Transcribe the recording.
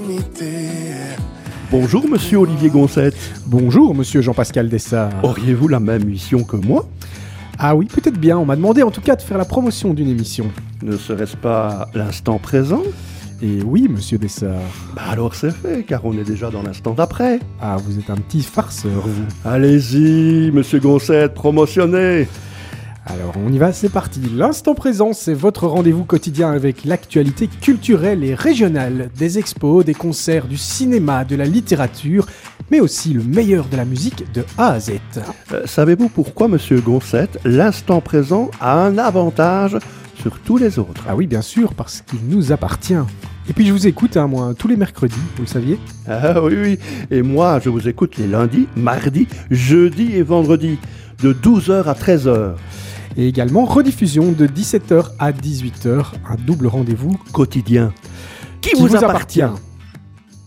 Bonjour monsieur Olivier Goncette. Bonjour monsieur Jean-Pascal Dessart. Auriez-vous la même mission que moi ? Ah oui, peut-être bien, on m'a demandé en tout cas de faire la promotion d'une émission. Ne serait-ce pas l'instant présent ? Et oui monsieur Dessart. Alors c'est fait, car on est déjà dans l'instant d'après. Ah, vous êtes un petit farceur, vous. Allez-y, monsieur Goncette, promotionnez. Alors on y va, c'est parti. L'instant présent, c'est votre rendez-vous quotidien avec l'actualité culturelle et régionale, des expos, des concerts, du cinéma, de la littérature, mais aussi le meilleur de la musique de A à Z. Savez-vous pourquoi, monsieur Goncette, l'instant présent a un avantage sur tous les autres ? Ah oui, bien sûr, parce qu'il nous appartient. Et puis je vous écoute, moi, tous les mercredis, vous le saviez ? Ah oui, et moi je vous écoute les lundis, mardis, jeudis et vendredis, de 12h à 13h. Et également rediffusion de 17h à 18h, un double rendez-vous quotidien qui vous appartient.